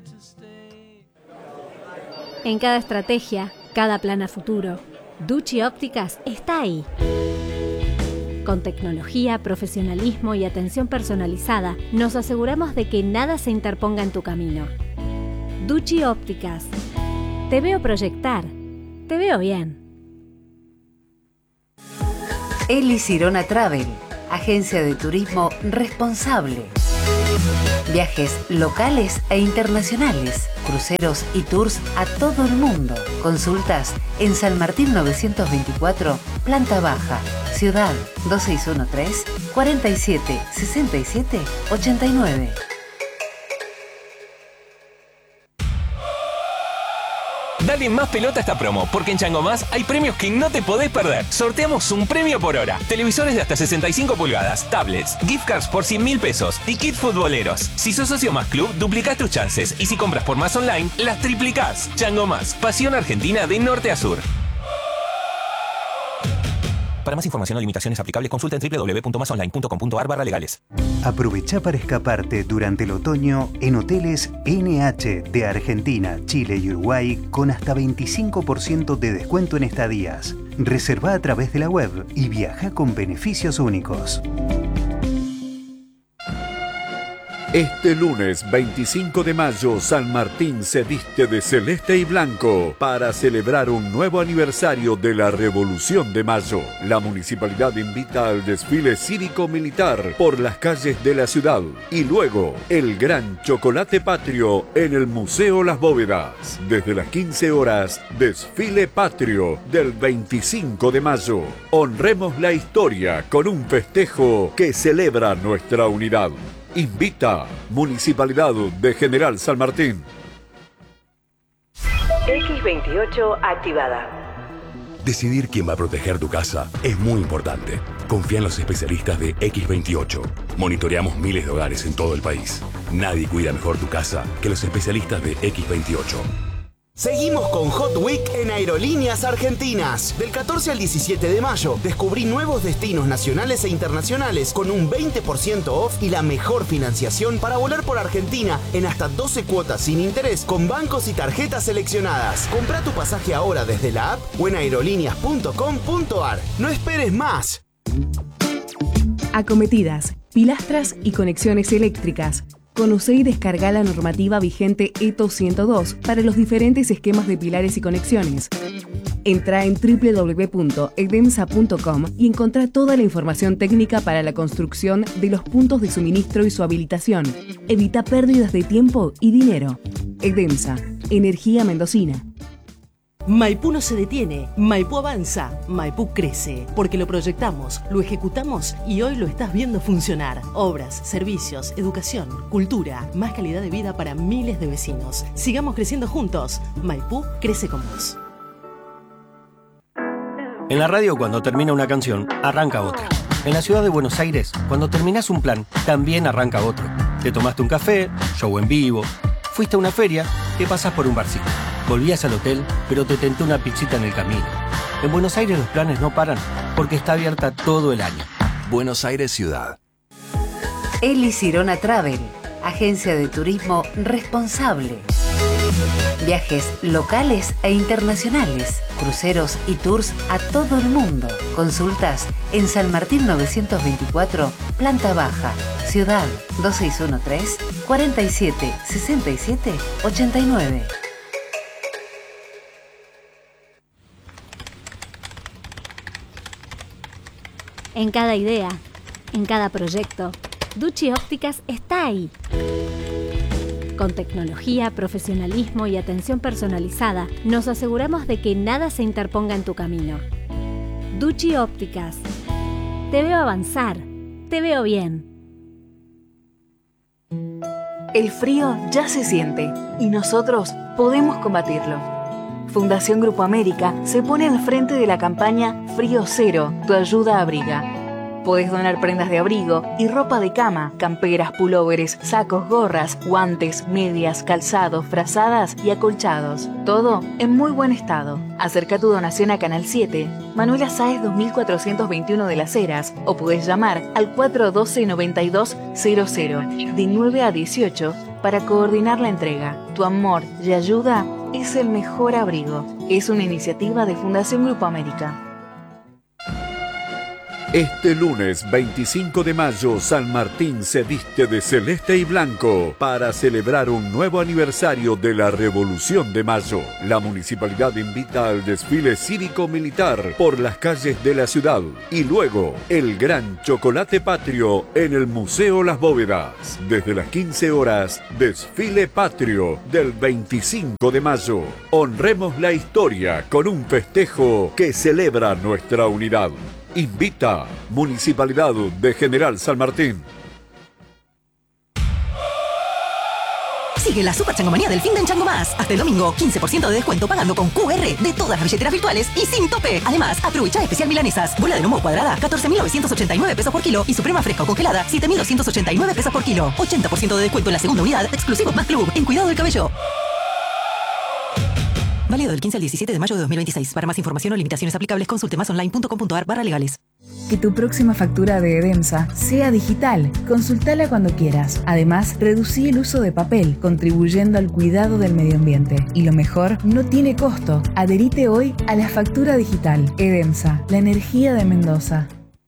En cada estrategia, cada plan a futuro, Ducci Ópticas está ahí. Con tecnología, profesionalismo y atención personalizada, nos aseguramos de que nada se interponga en tu camino. Ducci Ópticas. Te veo proyectar. Te veo bien. Eli Sirona Travel, agencia de turismo responsable. Viajes locales e internacionales, cruceros y tours a todo el mundo. Consultas en San Martín 924, planta baja, Ciudad 2613 47 67 89. Dale más pelota a esta promo, porque en Chango Más hay premios que no te podés perder. Sorteamos un premio por hora. Televisores de hasta 65 pulgadas, tablets, gift cards por 100.000 pesos y kits futboleros. Si sos socio Más Club, duplicás tus chances. Y si compras por Más Online, las triplicás. Chango Más, pasión argentina de norte a sur. Para más información o limitaciones aplicables, consulta en www.masonline.com.ar/legales. Aprovecha para escaparte durante el otoño en hoteles NH de Argentina, Chile y Uruguay con hasta 25% de descuento en estadías. Reserva a través de la web y viaja con beneficios únicos. Este lunes 25 de mayo, San Martín se viste de celeste y blanco para celebrar un nuevo aniversario de la Revolución de Mayo. La municipalidad invita al desfile cívico-militar por las calles de la ciudad y luego el gran chocolate patrio en el Museo Las Bóvedas. Desde las 15 horas, desfile patrio del 25 de mayo. Honremos la historia con un festejo que celebra nuestra unidad. Invita Municipalidad de General San Martín. X28 activada. Decidir quién va a proteger tu casa es muy importante. Confía en los especialistas de X28. Monitoreamos miles de hogares en todo el país. Nadie cuida mejor tu casa que los especialistas de X28. Seguimos con Hot Week en Aerolíneas Argentinas. Del 14 al 17 de mayo, descubrí nuevos destinos nacionales e internacionales con un 20% off y la mejor financiación para volar por Argentina en hasta 12 cuotas sin interés con bancos y tarjetas seleccionadas. Comprá tu pasaje ahora desde la app o en aerolíneas.com.ar. ¡No esperes más! Acometidas, pilastras y conexiones eléctricas. Conoce y descarga la normativa vigente ETO 102 para los diferentes esquemas de pilares y conexiones. Entra en www.edemsa.com y encontrá toda la información técnica para la construcción de los puntos de suministro y su habilitación. Evita pérdidas de tiempo y dinero. Edemsa, energía mendocina. Maipú no se detiene, Maipú avanza, Maipú crece, porque lo proyectamos, lo ejecutamos y hoy lo estás viendo funcionar. Obras, servicios, educación, cultura, más calidad de vida para miles de vecinos. Sigamos creciendo juntos. Maipú crece con vos. En la radio, cuando termina una canción, arranca otra. En la ciudad de Buenos Aires, cuando terminás un plan, también arranca otro. Te tomaste un café, show en vivo, fuiste a una feria, te pasás por un barcito. Volvías al hotel, pero te tentó una pizzita en el camino. En Buenos Aires los planes no paran, porque está abierta todo el año. Buenos Aires Ciudad. Eli Sirona Travel, agencia de turismo responsable. Viajes locales e internacionales, cruceros y tours a todo el mundo. Consultas en San Martín 924, planta baja, Ciudad 2613 47 67 89. En cada idea, en cada proyecto, Ducci Ópticas está ahí. Con tecnología, profesionalismo y atención personalizada, nos aseguramos de que nada se interponga en tu camino. Ducci Ópticas. Te veo avanzar. Te veo bien. El frío ya se siente y nosotros podemos combatirlo. Fundación Grupo América se pone al frente de la campaña Frío Cero, tu ayuda abriga. Podés donar prendas de abrigo y ropa de cama, camperas, pulóveres, sacos, gorras, guantes, medias, calzados, frazadas y acolchados. Todo en muy buen estado. Acerca tu donación a Canal 7, Manuela Sáez 2421 de Las Heras, o podés llamar al 412-9200 de 9 a 18 para coordinar la entrega. Tu amor y ayuda es el mejor abrigo. Es una iniciativa de Fundación Grupo América. Este lunes 25 de mayo, San Martín se viste de celeste y blanco para celebrar un nuevo aniversario de la Revolución de Mayo. La municipalidad invita al desfile cívico-militar por las calles de la ciudad y luego el gran chocolate patrio en el Museo Las Bóvedas. Desde las 15 horas, desfile patrio del 25 de mayo. Honremos la historia con un festejo que celebra nuestra unidad. Invita Municipalidad de General San Martín. Sigue la super changomanía del fin de en Chango Más. Hasta el domingo, 15% de descuento pagando con QR de todas las billeteras virtuales y sin tope. Además, aprovecha especial milanesas. Bola de lomo cuadrada, 14.989 pesos por kilo. Y suprema fresca o congelada, 7.289 pesos por kilo. 80% de descuento en la segunda unidad, exclusivos más club, en Cuidado del Cabello. Válido del 15 al 17 de mayo de 2026. Para más información o limitaciones aplicables, consulte masonline.com.ar/legales. Que tu próxima factura de Edemsa sea digital. Consultala cuando quieras. Además, reducí el uso de papel, contribuyendo al cuidado del medio ambiente. Y lo mejor, no tiene costo. Adherite hoy a la factura digital. Edemsa, la energía de Mendoza.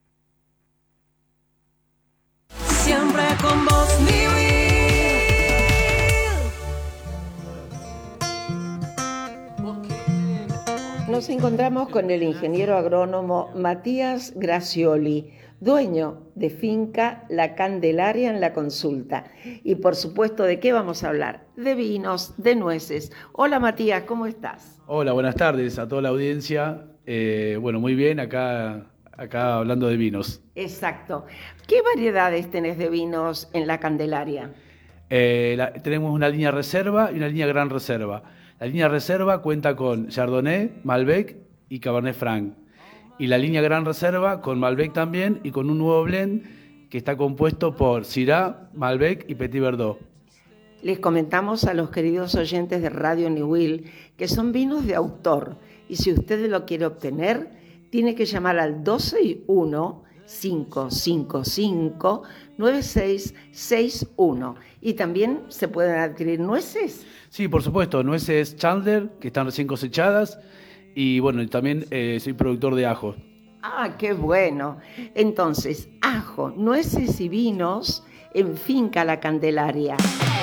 Siempre con vos, Nos encontramos con el ingeniero agrónomo Matías Gracioli, dueño de finca La Candelaria en La Consulta. Y por supuesto, ¿de qué vamos a hablar? De vinos, de nueces. Hola Matías, ¿cómo estás? Hola, buenas tardes a toda la audiencia. Bueno, muy bien, acá hablando de vinos. Exacto. ¿Qué variedades tenés de vinos en La Candelaria? Tenemos una línea reserva y una línea gran reserva. La línea reserva cuenta con Chardonnay, Malbec y Cabernet Franc. Y la línea gran reserva con Malbec también y con un nuevo blend que está compuesto por Syrah, Malbec y Petit Verdot. Les comentamos a los queridos oyentes de Radio Niwil que son vinos de autor. Y si usted lo quiere obtener, tiene que llamar al 261-555-9661. Y también se pueden adquirir nueces. Sí, por supuesto, nueces Chandler, que están recién cosechadas, y bueno, también soy productor de ajo. Ah, qué bueno. Entonces, ajo, nueces y vinos en Finca La Candelaria.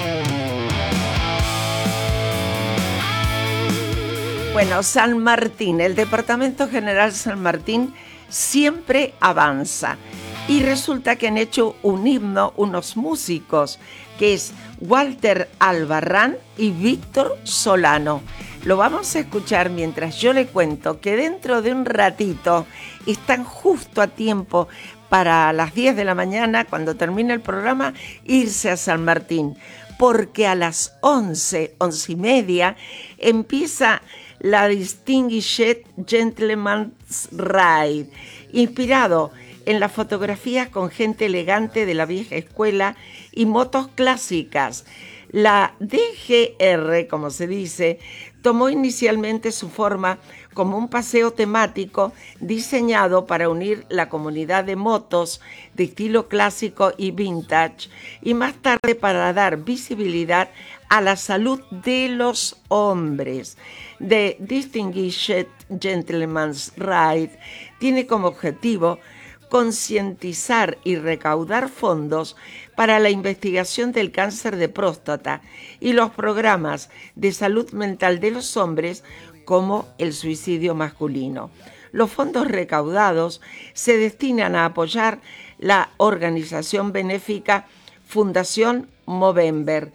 Bueno, San Martín, el Departamento General San Martín siempre avanza. Y resulta que han hecho un himno unos músicos, que es Walter Albarrán y Víctor Solano. Lo vamos a escuchar mientras yo le cuento que dentro de un ratito están justo a tiempo para las 10 de la mañana, cuando termine el programa, irse a San Martín. Porque a las 11 y media, empieza la Distinguished Gentleman's Ride, inspirado en las fotografías con gente elegante de la vieja escuela y motos clásicas. La DGR, como se dice, tomó inicialmente su forma como un paseo temático diseñado para unir la comunidad de motos de estilo clásico y vintage, y más tarde para dar visibilidad a la salud de los hombres. The Distinguished Gentleman's Ride tiene como objetivo concientizar y recaudar fondos para la investigación del cáncer de próstata y los programas de salud mental de los hombres, como el suicidio masculino. Los fondos recaudados se destinan a apoyar la organización benéfica Fundación Movember,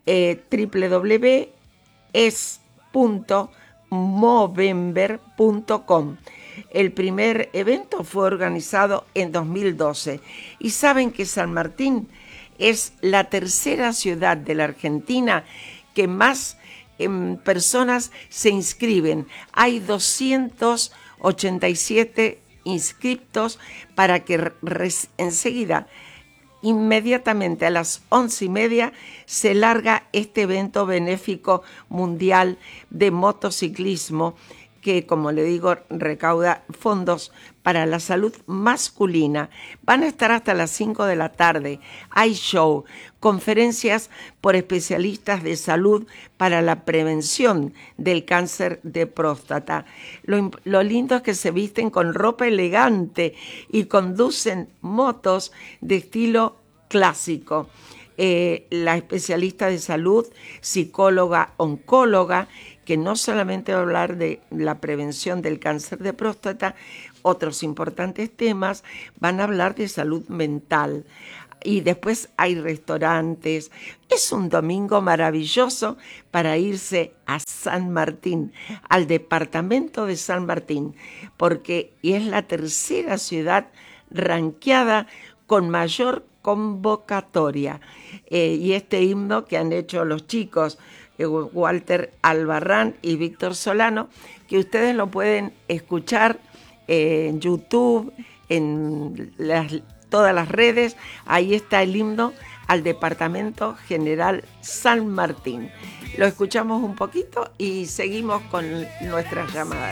www.es.movember.com. El primer evento fue organizado en 2012 y saben que San Martín es la tercera ciudad de la Argentina que más personas se inscriben. Hay 287 inscriptos para que enseguida, inmediatamente a las 11:30, se larga este evento benéfico mundial de motociclismo que, como le digo, recauda fondos para la salud masculina. Van a estar hasta las 5 de la tarde. Hay show, conferencias por especialistas de salud para la prevención del cáncer de próstata. Lo lindo es que se visten con ropa elegante y conducen motos de estilo clásico. La especialista de salud, psicóloga, oncóloga, que no solamente va a hablar de la prevención del cáncer de próstata, otros importantes temas, van a hablar de salud mental. Y después hay restaurantes. Es un domingo maravilloso para irse a San Martín, al departamento de San Martín, porque es la tercera ciudad ranqueada con mayor convocatoria. Y este himno que han hecho los chicos, Walter Albarrán y Víctor Solano, que ustedes lo pueden escuchar en YouTube, en todas las redes. Ahí está el himno al Departamento General San Martín. Lo escuchamos un poquito y seguimos con nuestras llamadas.